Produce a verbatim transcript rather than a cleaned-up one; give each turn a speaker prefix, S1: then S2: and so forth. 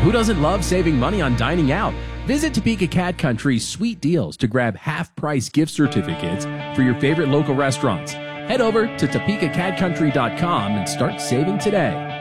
S1: Who doesn't love saving money on dining out? Visit Topeka Cat Country's sweet deals to grab half-price gift certificates for your favorite local restaurants. Head over to topeka cat country dot com and start saving today.